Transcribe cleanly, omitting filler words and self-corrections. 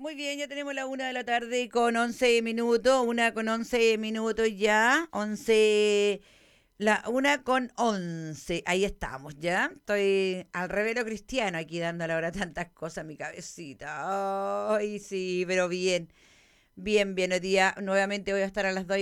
Muy bien, ya tenemos la 1 de la tarde con 11 minutos, 1 con 11 minutos ya, 11, la 1 con 11, ahí estamos ya. Estoy al revelo cristiano aquí dándole ahora tantas cosas a mi cabecita. Ay, sí, pero bien, bien, bien. Hoy día nuevamente voy a estar a las 2